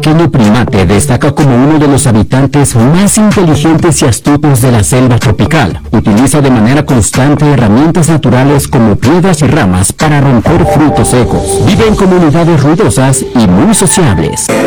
pequeño primate destaca como uno de los habitantes más inteligentes y astutos de la selva tropical. Utiliza de manera constante herramientas naturales como piedras y ramas para romper frutos secos. Vive en comunidades ruidosas y muy sociables.